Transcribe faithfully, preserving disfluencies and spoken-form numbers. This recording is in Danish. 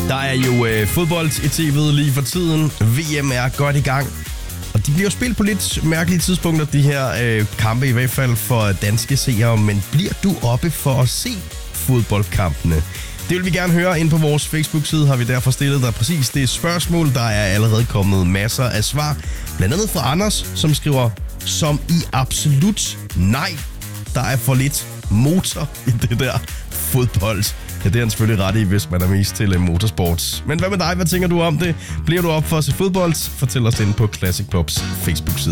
Der er jo øh, fodbold i tv'et lige for tiden. V M er godt i gang. Og de bliver jo spillet på lidt mærkelige tidspunkter, de her øh, kampe, i hvert fald for danske seere. Men bliver du oppe for at se fodboldkampene? Det vil vi gerne høre. Ind på vores Facebook-side har vi derfor stillet dig præcis det spørgsmål. Der er allerede kommet masser af svar. Blandt andet fra Anders, som skriver, som i absolut nej. Der er for lidt motor i det der fodbold. Ja, det er han selvfølgelig ret i, hvis man er mest til motorsport. Men hvad med dig? Hvad tænker du om det? Bliver du op for at se fodbold? Fortæl os ind på Classic Pops Facebook-side.